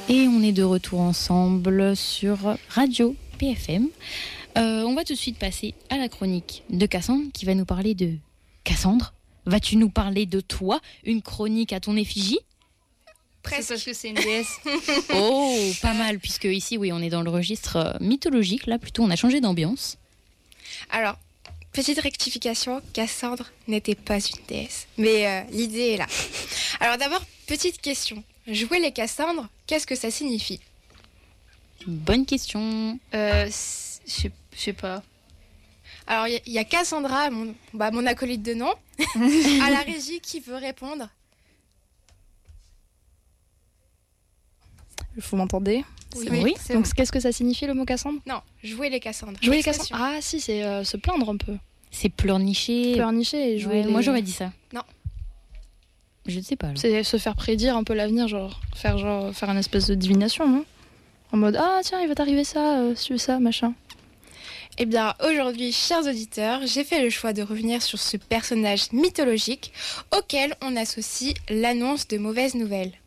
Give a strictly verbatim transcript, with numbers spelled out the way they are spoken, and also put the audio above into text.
Et on est de retour ensemble sur Radio P F M. Euh, on va tout de suite passer à la chronique de Cassandre qui va nous parler de... Cassandre, vas-tu nous parler de toi? Une chronique à ton effigie? Presque. Parce que c'est une déesse. Oh, pas mal, puisque ici, oui, on est dans le registre mythologique. Là, plutôt, on a changé d'ambiance. Alors, petite rectification, Cassandre n'était pas une déesse. Mais euh, l'idée est là. Alors d'abord, petite question. Jouer les Cassandres, qu'est-ce que ça signifie? Bonne question. Euh, je sais pas. Alors, il y, y a Cassandra, mon, bah, mon acolyte de nom, à la régie qui veut répondre. Vous m'entendez? Oui, oui. c'est Donc, bon. qu'est-ce que ça signifie le mot Cassandre? Non, jouer les Cassandres. Jouer les Cassandres. Ah, si, c'est euh, se plaindre un peu. C'est pleurnicher. Pleurnicher et jouer. Ouais, les... Moi, j'aurais dit ça. Non. Je ne sais pas. Là. C'est se faire prédire un peu l'avenir, genre faire genre faire une espèce de divination, non? En mode ah tiens, il va t'arriver ça, euh, si tu veux ça, machin. Eh bien, aujourd'hui, chers auditeurs, j'ai fait le choix de revenir sur ce personnage mythologique auquel on associe l'annonce de mauvaises nouvelles.